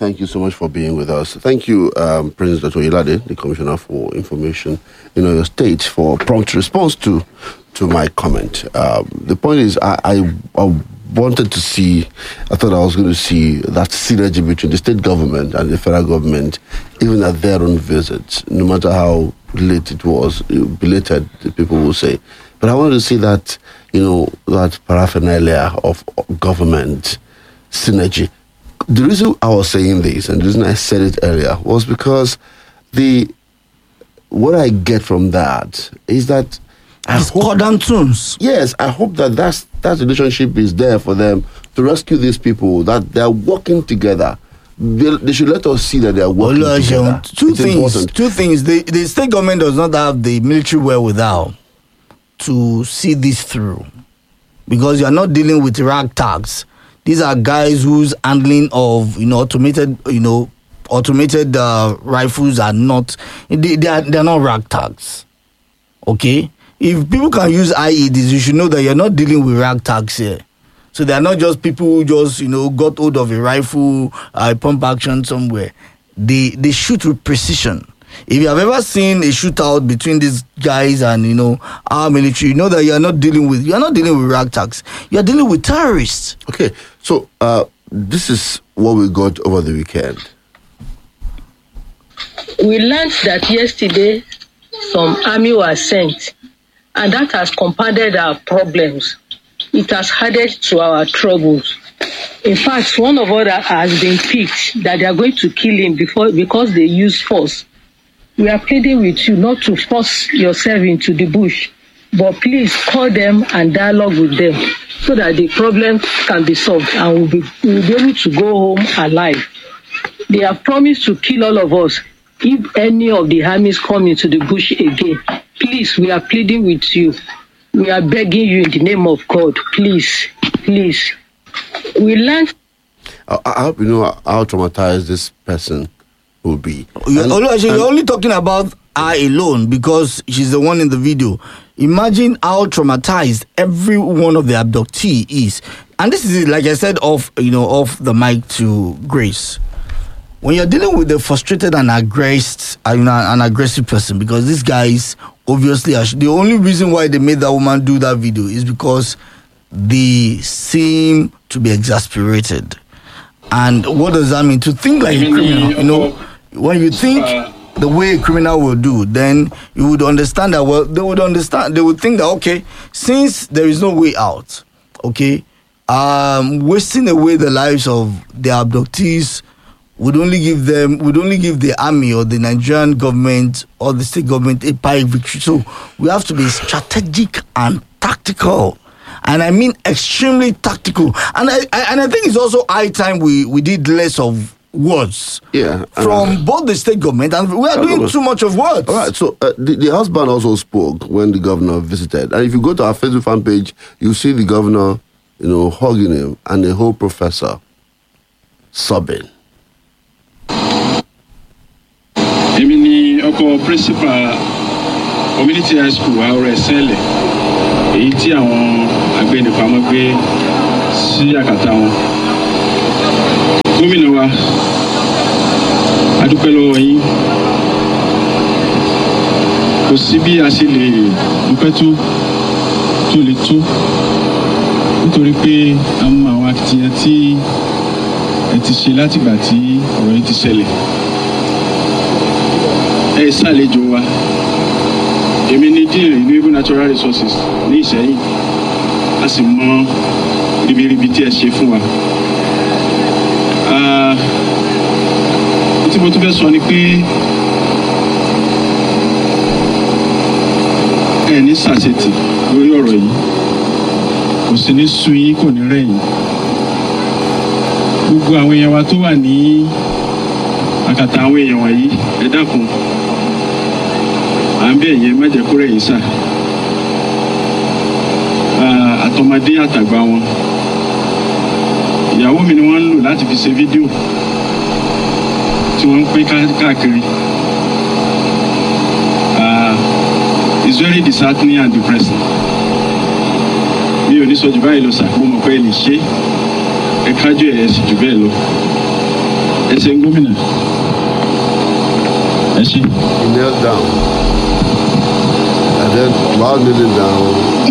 thank you so much for being with us. Thank you, Prince Dr. Oyelade, the Commissioner for Information in your state, for prompt response to my comment. The point is, I wanted to see, I thought I was going to see that synergy between the state government and the federal government, even at their own visits, no matter how late it was, belated, the people will say. But I wanted to see that, that paraphernalia of government synergy. The reason I was saying this, and the reason I said it earlier, was because what I get from that is that tunes. Yes, I hope that relationship is there for them to rescue these people, that they are working together. They should let us see that they are working together. Two things. The state government does not have the military wherewithal to see this through, because you are not dealing with ragtags. These are guys whose handling of automated rifles are not they are not ragtags. Okay. If people can use IEDs, you should know that you're not dealing with ragtags here. So they are not just people who just, got hold of a rifle, a pump action somewhere. They shoot with precision. If you have ever seen a shootout between these guys and, our military, you know that you're not dealing with ragtags. You're dealing with terrorists. Okay, so this is what we got over the weekend. We learned that yesterday some army was sent, and that has compounded our problems. It has added to our troubles. In fact, one of us has been picked that they are going to kill him because they use force. We are pleading with you not to force yourself into the bush, but please call them and dialogue with them so that the problem can be solved and we'll be able to go home alive. They have promised to kill all of us if any of the armies come into the bush again. Please, we are pleading with you. We are begging you in the name of God. Please. We learned. I hope you know how traumatized this person will be. You're only talking about her alone because she's the one in the video. Imagine how traumatized every one of the abductee is. And this is, like I said, off the mic to Grace. When you're dealing with a frustrated and aggressive person, because these guys obviously the only reason why they made that woman do that video is because they seem to be exasperated. And what does that mean? To think like a criminal, when you think the way a criminal will do, then you would understand that, they would think that, okay, since there is no way out, okay, wasting away the lives of the abductees would only give the army or the Nigerian government or the state government a pie victory. So we have to be strategic and tactical. And I mean extremely tactical. And I think it's also high time we did less of words. Yeah. From both the state government, and we are doing too much of words. All right, so the husband also spoke when the governor visited. And if you go to our Facebook fan page, you see the governor, hugging him and the whole professor sobbing. Èmi ni ọkọ principal community high school àwòrán ẹ̀sẹ̀lẹ̀ èyí tí àwọn agbẹnipamọ́ gbé sí àkàtà wọn. Gómìnà wa a dúpẹ́ lọ́wọ́ yín. Kò sí bí a ṣe lè dúpẹ́ tó lè tó nítorí pé a mọ àwọn akitiyan tí ẹ ti ṣe látìgbà tí ọ̀rọ̀ yìí ti ṣẹlẹ̀. Ẹ ṣàlejò wa. Èmi ni Dean Renewable Natural Resources ní Ìṣẹ́yìn. A sì mọ ribiribi tí ẹ ṣe fún wa. Tí mo tún fẹ́ sọ ni pé ẹ ní sàṣetì lórí ọ̀rọ̀ yìí. Kò sí ní sú yín, kò ní rẹ̀yìn. Gbogbo àwọn èèyàn wa tó wà ní àkàtà àwọn èèyàn wọ̀nyí, ẹ dákun. À ń bẹ̀ yẹn má jẹ́ kó rẹ̀yìn sà. Àtọmọdé àtàgbà wọn. Ìyàwó mi ni wọ́n ń lò láti fi ṣe fídíò tí wọ́n ń pín káàkiri. It's very disheartening and depressing. Mi ò ní sọ jù báyìí lọ sà, mo mọ̀ pé ẹ lè ṣe é. Ẹ kájú ẹ̀ sì jù bẹ́ẹ̀ lọ. Ẹ ẹ ṣe gómìnà ẹ ṣe. He knelt down. And then while kneeling down,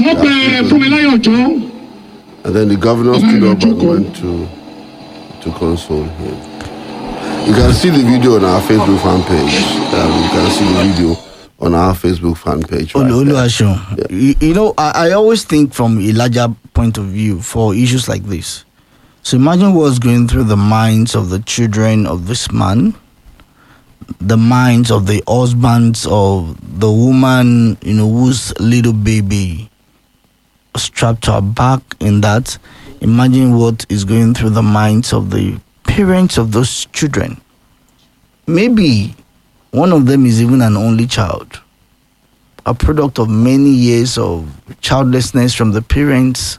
and then the governor stood up and went to console him. You can see the video on our Facebook fan page. You can see the video on our Facebook fan page. Right there. You know, I always think from a larger point of view for issues like this. So imagine what's going through the minds of the children of this man, the minds of the husbands of the woman, you know, whose little baby strapped to her back in that. Imagine what is going through the minds of the parents of those children. Maybe one of them is even an only child, a product of many years of childlessness from the parents.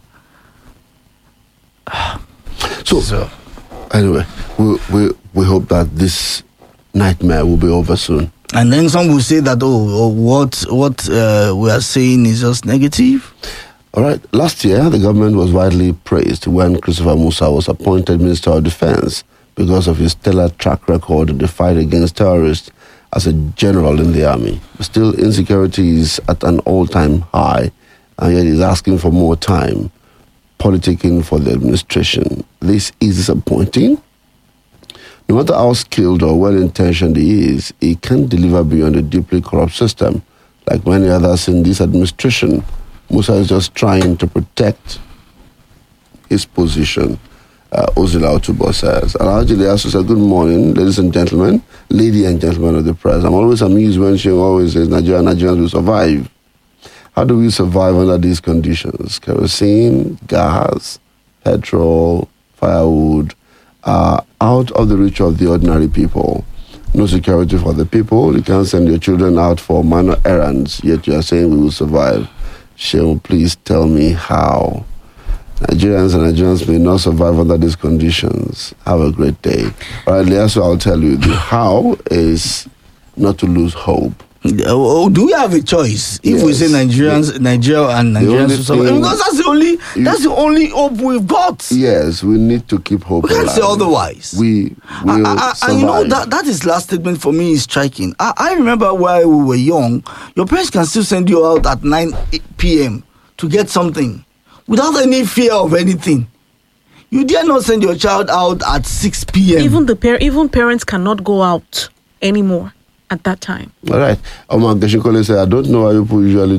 So anyway, we hope that this nightmare will be over soon. And then some will say that, what we are saying is just negative. All right. Last year, the government was widely praised when Christopher Musa was appointed Minister of Defense because of his stellar track record in the fight against terrorists as a general in the army. But still, insecurity is at an all-time high, and yet he's asking for more time politicking for the administration. This is disappointing. No matter how skilled or well-intentioned he is, he can't deliver beyond a deeply corrupt system. Like many others in this administration, Musa is just trying to protect his position. Ozila Otubo says. Alhaji Ilyasu says, good morning, ladies and gentlemen, lady and gentlemen of the press. I'm always amused when she always says Nigerians will survive. How do we survive under these conditions? Kerosene, gas, petrol, firewood are out of the reach of the ordinary people. No security for the people. You can't send your children out for minor errands, yet you are saying we will survive. Sheil, please tell me how. Nigerians and Nigerians may not survive under these conditions. Have a great day. All right, Liasu, I'll tell you. The how is not to lose hope. Do we have a choice if we say Nigeria and Nigerians will survive? Because that's the only hope we've got. Yes, we need to keep hope. We can't say otherwise. We will survive. And you know that his last statement for me is striking. I remember while we were young, your parents can still send you out at 9 p.m. to get something without any fear of anything. You dare not send your child out at 6 p.m. Even parents cannot go out anymore at that time. All right. Omar Geshikole said, I don't know why people usually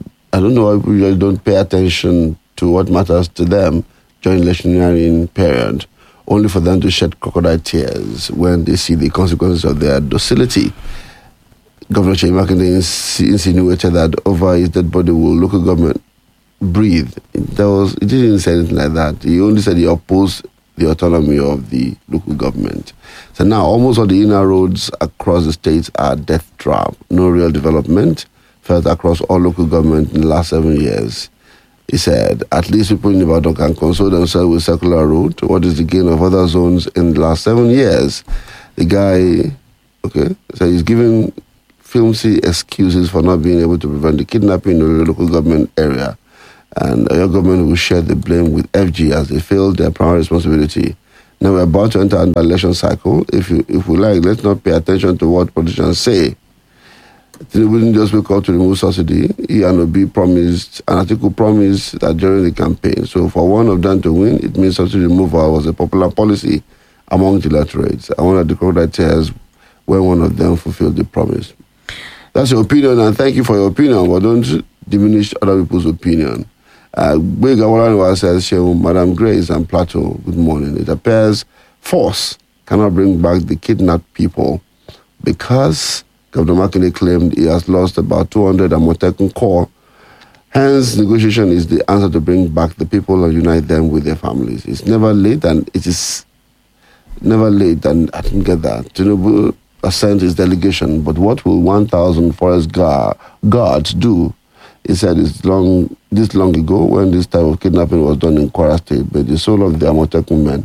don't pay attention to what matters to them during electioneering period, only for them to shed crocodile tears when they see the consequences of their docility. Governor Seyi Makinde insinuated that over his dead body will local government breathe. He didn't say anything like that. He only said he opposed the autonomy of the local government. So now almost all the inner roads across the states are death trap. No real development felt across all local government in the last 7 years. He said, at least people in Ibadan can console themselves with circular route. What is the gain of other zones in the last 7 years? The guy, so he's giving flimsy excuses for not being able to prevent the kidnapping in the local government area. And your government will share the blame with FG as they failed their primary responsibility. Now we're about to enter an election cycle. If we like, let's not pay attention to what politicians say. Tinubu didn't just wake up to remove subsidy. He and Obi promised, an article promised that during the campaign. So for one of them to win, it means subsidy removal was a popular policy among the electorates. I wanted the crocodile tears when one of them fulfilled the promise. That's your opinion, and thank you for your opinion, but don't diminish other people's opinion. Begawala says, Madam Grace and Plateau, good morning. It appears force cannot bring back the kidnapped people because Governor Makinde claimed he has lost about 200 Amotekun Corps. Hence, negotiation is the answer to bring back the people and unite them with their families. It's never late, and it is never late, and I didn't get that. Tinubu sent his delegation, but what will 1,000 forest guards do? He said this long ago when this type of kidnapping was done in Kwara State, but the soul of the Amotekun men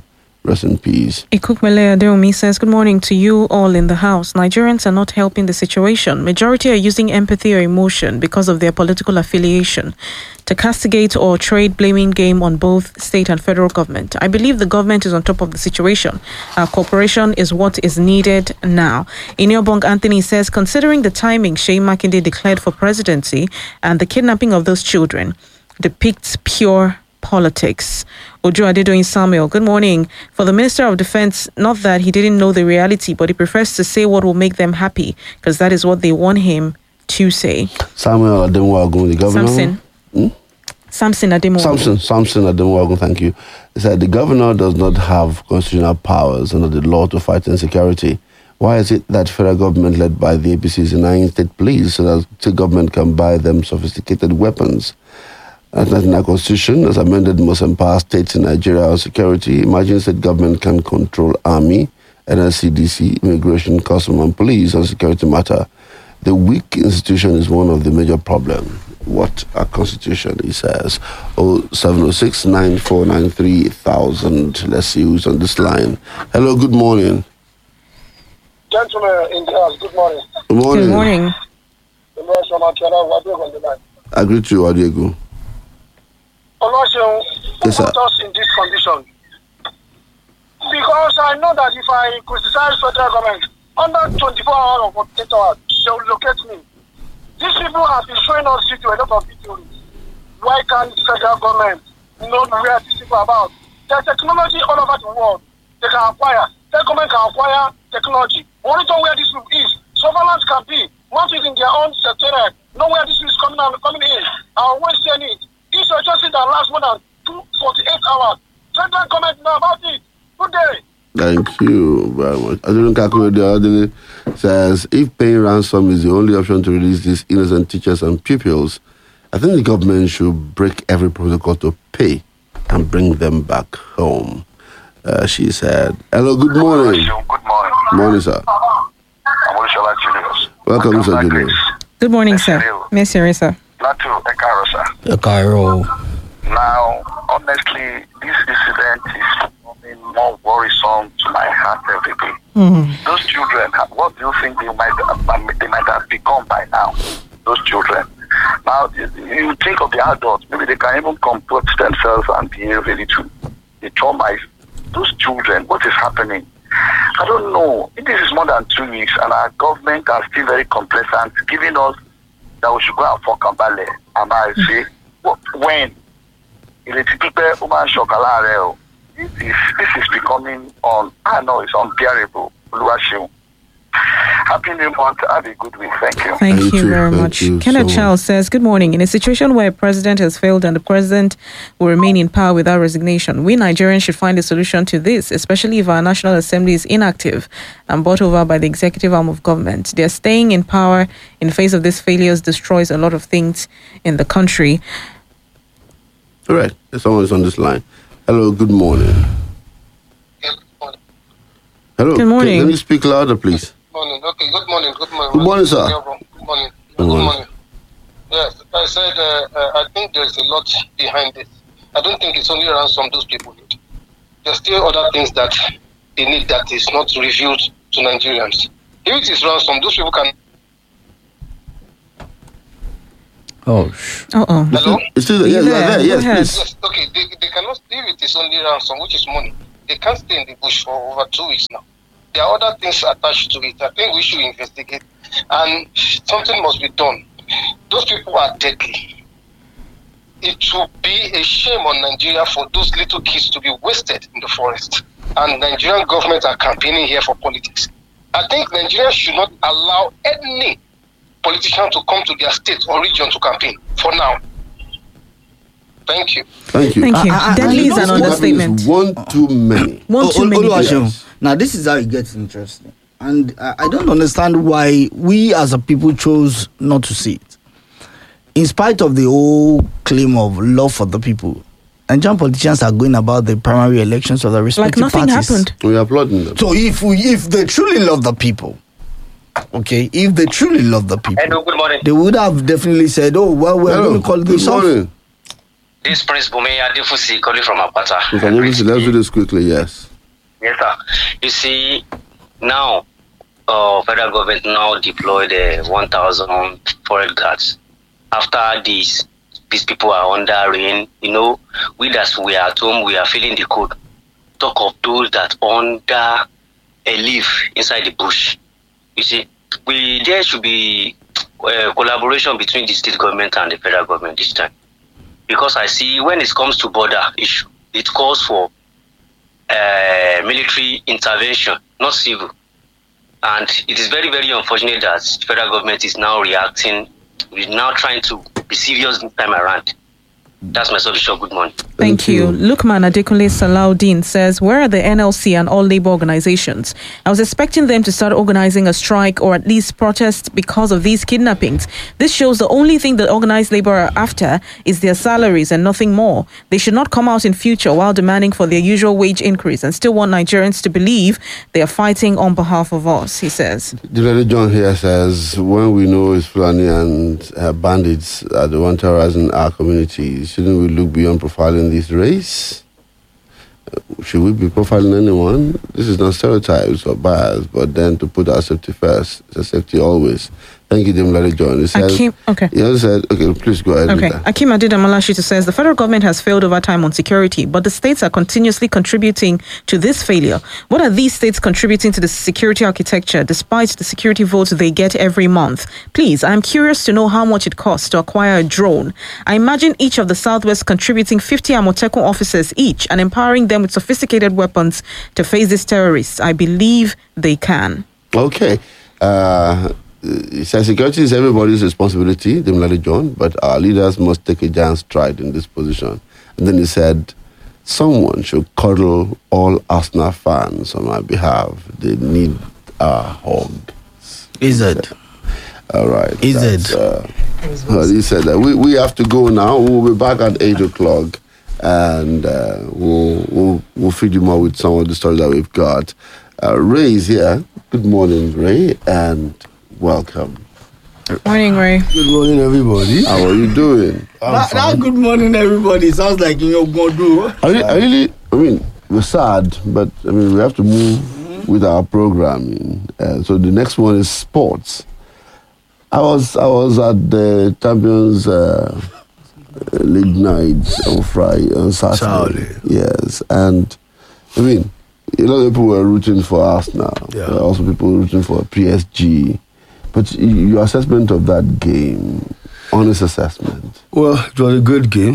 Rest in peace. Ikukmele Adeomi says, good morning to you all in the house. Nigerians are not helping the situation. Majority are using empathy or emotion because of their political affiliation to castigate or trade blaming game on both state and federal government. I believe the government is on top of the situation. Our cooperation is what is needed now. Iniobong Anthony says, considering the timing Sheyi Makinde declared for presidency and the kidnapping of those children depicts pure politics. Ojo Adedoyin Samuel, good morning. For the Minister of Defense, not that he didn't know the reality, but he prefers to say what will make them happy, because that is what they want him to say. Samuel Ademowagun, the governor. Samson Ademowagun. Samson Ademowagun, thank you. He said the governor does not have constitutional powers under the law to fight insecurity. Why is it that federal government led by the APC is denying state police so that state government can buy them sophisticated weapons? As national constitution, as amended, must empower states in Nigeria on security. Imagine state government can control army, NSCDC, immigration, custom and police on security matter. The weak institution is one of the major problems. What a constitution, he says. 0706 9493 1000. Let's see who's on this line. Hello, good morning. Gentlemen in the house, good morning. Good morning. Good morning. The Lord from Akela, Wadego on the line. I greet you, Wadego. Oluwaseun, Yes, sir. put us in this condition. Because I know that if I criticize federal government, under 24 hours or 48 hours, they will locate me. These people have been showing us video, a lot of videos. Why can't federal government know where these people are about? There's technology all over the world. They can acquire. The government can acquire technology. Monitor where this people is. Surveillance can be. Once it's in their own secretariat, know where this is coming in. And when saying it. This agency that lasts more than 48 hours. Federal government know about it. Good day. Thank you very much. Adilun Kakurede says, if paying ransom is the only option to release these innocent teachers and pupils, I think the government should break every protocol to pay and bring them back home. She said, hello, good morning. Good morning. Morning, sir. I'm Olushola Julius. Welcome, Mr. Julius. Good morning, sir. Miss Erisa. Latu Ekaro, sir. Cairo. Now, honestly, this incident is becoming more worrisome to my heart every day. Those children, what do you think they might have become by now? Those children. Now, you think of the adults, maybe they can even comport themselves and behave a little. They traumatize those children. What is happening? I don't know. This is more than 2 weeks, and our government are still very complacent, giving us that we should go and fuck Ambale. And I say, when? This is becoming it's unbearable. Happy New Month. Have a good week. Thank you. Thank you very much. Kenneth Charles says, good morning. In a situation where a president has failed and the president will remain in power without resignation, we Nigerians should find a solution to this, especially if our National Assembly is inactive and bought over by the executive arm of government. Their staying in power in face of these failures destroys a lot of things in the country. All right. Someone is on this line. Hello, good morning. Hello. Good morning. Can you speak louder, please? Morning. Okay, good morning. Good morning. Good morning, sir. Good morning. Good morning. Yes, I said I think there's a lot behind this. I don't think it's only ransom those people need. There's still other things that they need that is not revealed to Nigerians. If it is ransom, those people can. Uh-oh. Hello? It's still there. Yes, you are there. Yes, please. Yes, okay. They cannot, if it is only ransom, which is money, they can't stay in the bush for over 2 weeks now. There are other things attached to it. I think we should investigate, and something must be done. Those people are deadly. It will be a shame on Nigeria for those little kids to be wasted in the forest. And Nigerian government are campaigning here for politics. I think Nigeria should not allow any politician to come to their state or region to campaign for now. Thank you. Thank you. Thank you. Deadly is an understatement. One too many. One too many. Oluwaseun, now this is how it gets interesting. And I don't understand why we as a people chose not to see it. In spite of the whole claim of love for the people, Nigerian politicians are going about the primary elections of the respective Like nothing parties. happened. We are applauding them. So if they truly love the people, okay, if they truly love the people, Hello, good morning. they would have definitely said, oh, well, we're going to call this Good off. morning. This is Prince Bumeya Defusi calling from Apata. We can able to, let's do this quickly, yes. Yes, sir. You see, now, federal government now deployed 1,000 forest guards. After this, these people are under rain. We that we are at home, we are feeling the cold. Talk of those that under a leaf inside the bush. You see, there should be collaboration between the state government and the federal government this time. Because I see when it comes to border issue, it calls for military intervention, not civil. And it is very, very unfortunate that the federal government is now reacting, is now trying to be serious this time around. That's my solution. Good morning. Thank you. Lukman Adekunle Salaudeen says, where are the NLC and all labor organizations? I was expecting them to start organizing a strike or at least protest because of these kidnappings. This shows the only thing that organized labor are after is their salaries and nothing more. They should not come out in future while demanding for their usual wage increase and still want Nigerians to believe they are fighting on behalf of us, he says. Dilady John here says, when we know it's Fulani and bandits are the one terrorizing our communities, shouldn't we look beyond profiling this race? Should we be profiling anyone? This is not stereotypes or bias, but then to put our safety first. It's a safety always. Thank you, Dilady John. He says, please go ahead. Okay. Akim Adidamalashi says, the federal government has failed over time on security, but the states are continuously contributing to this failure. What are these states contributing to the security architecture despite the security votes they get every month? Please, I'm curious to know how much it costs to acquire a drone. I imagine each of the Southwest contributing 50 Amotekun officers each and empowering them with sophisticated weapons to face these terrorists. I believe they can. Okay. He says security is everybody's responsibility, Dilady John, but our leaders must take a giant stride in this position. And then he said, someone should cuddle all Arsenal fans on my behalf. They need a hug. Is it? All right. Is it? He said that we have to go now. We'll be back at 8 o'clock, and we'll feed you more with some of the stories that we've got. Ray is here. Good morning, Ray, and welcome. Morning, Ray. Good morning, everybody. How are you doing? Now, good morning, everybody. Sounds like going to do. We're sad, but we have to move with our programming. So the next one is sports. I was at the Champions League night on Saturday. Yes, and a lot of people were rooting for Arsenal. Yeah. There were also people rooting for PSG. But your assessment of that game, honest assessment? Well, it was a good game.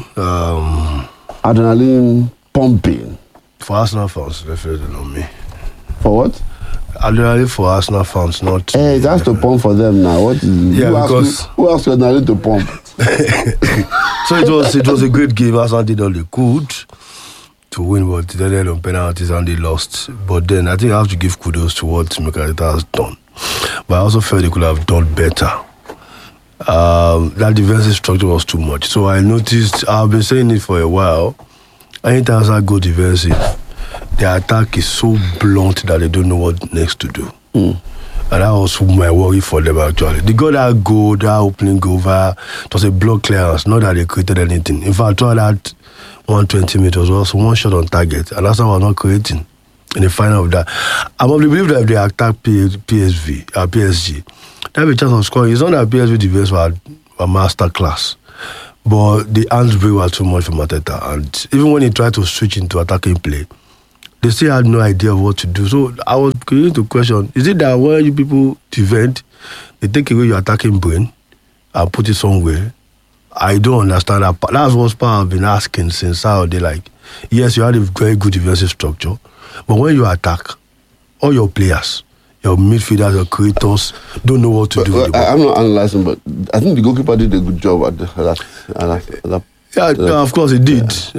Adrenaline pumping. For Arsenal fans, definitely not me. For what? Adrenaline for Arsenal fans, not. Hey, that's to pump for them now. Who asked you adrenaline to pump? So it was a good game. Arsenal did all they could to win, but they ended on penalties and they lost. But then I think I have to give kudos to what Mikel Arteta has done. But I also felt they could have done better. That defensive structure was too much. So I noticed, I've been saying it for a while, anytime I go defensive, the attack is so blunt that they don't know what next to do. And that was my worry for them actually. They got that goal, that opening goal, it was a block clearance, not that they created anything. In fact, throughout that 120 meters was one shot on target, and that's why we're not creating in the final of that. I'm of the belief that if they attack PSG, they have a chance of scoring. It's not that PSG defense were a master class, but the handsbreak were too much for Mateta. And even when he tried to switch into attacking play, they still had no idea of what to do. So I was curious to question, is it that when you people defend, they take away your attacking brain and put it somewhere? I don't understand that. That's what I've been asking since Saturday. Like, yes, you had a very good defensive structure, but when you attack, all your players, your midfielders, your creators, don't know what to do. I'm not analyzing, but I think the goalkeeper did a good job at that. Yeah, of course he did. He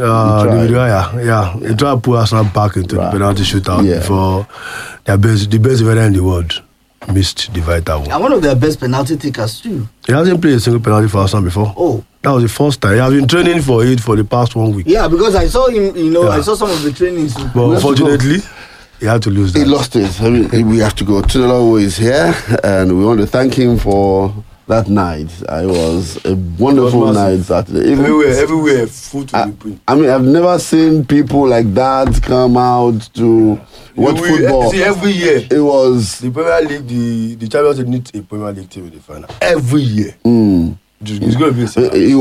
tried to put Arsenal back into the penalty shootout before the best defender in the world missed the vital one. And one of their best penalty takers too. He hasn't played a single penalty for Arsenal before. Oh. That was the first time. He has been training for it for the past 1 week. Yeah, because I saw him, I saw some of the trainings. But unfortunately, he had to lose that. He lost it. We have to go. Tunalawo is here, and we want to thank him for that night. It was a wonderful night Saturday. Everywhere, food to be put. I mean, I've never seen people like that come out to watch football. See, every year it was the Premier League. The Champions League needs a Premier League team in the final every year. It's going to be a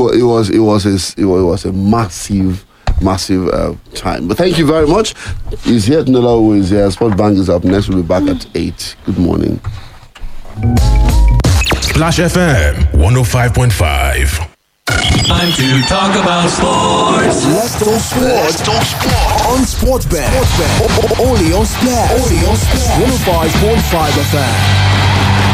it was a massive time. But thank you very much. Is yet another who is here. Sport Bank is up next. We'll be back at 8. Good morning. Splash FM 105.5. Time to talk about sports. Let's talk sports. On Sportbet. Only on Splash. 105.5 FM.